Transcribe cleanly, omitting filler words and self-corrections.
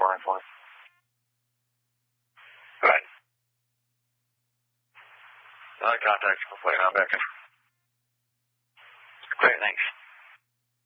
line for me. Good. Contact complete. I'm back in.